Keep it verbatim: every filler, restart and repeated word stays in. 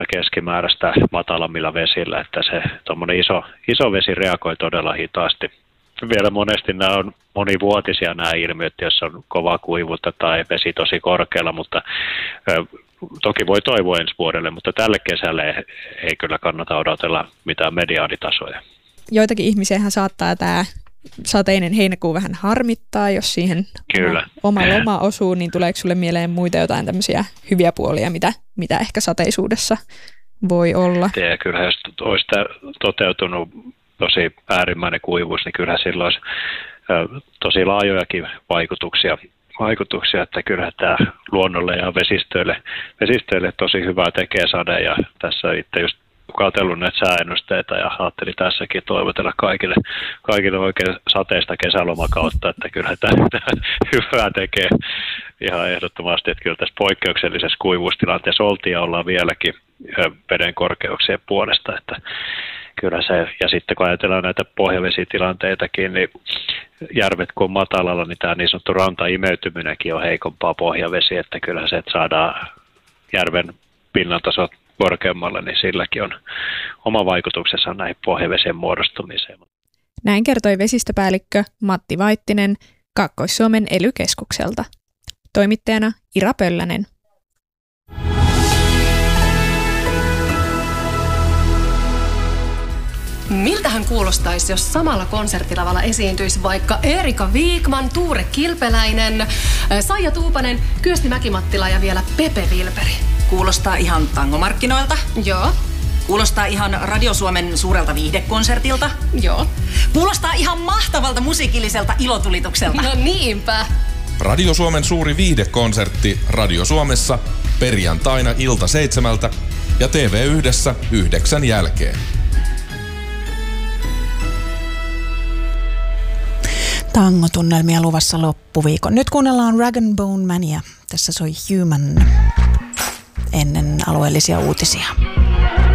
keskimääräistä matalammilla vesillä, että se tuommoinen iso, iso vesi reagoi todella hitaasti. Vielä monesti nämä on monivuotisia nämä ilmiöt, jos on kova kuivuutta tai vesi tosi korkealla, mutta ö, toki voi toivoa ensi vuodelle, mutta tälle kesälle ei, ei kyllä kannata odotella mitään mediaanitasoja. Joitakin ihmisiähän saattaa tämä sateinen heinäkuu vähän harmittaa, jos siihen Kyllä. oma loma osuu, niin tuleeko sulle mieleen muita jotain tämmöisiä hyviä puolia, mitä, mitä ehkä sateisuudessa voi olla? Ja kyllä jos olisi toteutunut tosi äärimmäinen kuivuus, niin kyllä sillä olisi tosi laajojakin vaikutuksia, vaikutuksia, että kyllä tämä luonnolle ja vesistöille, vesistöille tosi hyvää tekee sade, ja tässä itse just katsellut näitä sääennusteita ja ajattelin tässäkin toivotella kaikille, kaikille oikein sateista kesälomakautta, että kyllä tämä hyvää tekee ihan ehdottomasti, että kyllä tässä poikkeuksellisessa kuivuustilanteessa oltiin ja ollaan vieläkin veden korkeuksien puolesta, että kyllä se, ja sitten kun ajatellaan näitä pohjavesitilanteitakin, niin järvet kun on matalalla, niin tämä niin sanottu rantaimeytyminenkin on heikompaa pohjavesi, että kyllä se, että saadaan järven pinnantasot korkeammalle, niin silläkin on oma vaikutuksensa näihin pohjavesien muodostumiseen. Näin kertoi vesistöpäällikkö Matti Vaittinen Kaakkois-Suomen E L Y-keskukselta. Toimittajana Ira Pöllänen. Miltähän kuulostaisi, jos samalla konserttilavalla esiintyisi vaikka Erika Viikman, Tuure Kilpeläinen, Saija Tuupanen, Kyösti Mäkimattila ja vielä Pepe Vilperi? Kuulostaa ihan tangomarkkinoilta. Joo. Kuulostaa ihan Radio Suomen suurelta viihdekonsertilta. Joo. Kuulostaa ihan mahtavalta musiikilliselta ilotulitukselta. No niinpä. Radio Suomen suuri viihdekonsertti Radio Suomessa perjantaina ilta seitsemältä ja T V yhdessä yhdeksän jälkeen. Tangotunnelmia luvassa loppuviikon. Nyt kuunnellaan Rag and Bone Mania. Tässä soi Human ennen alueellisia uutisia.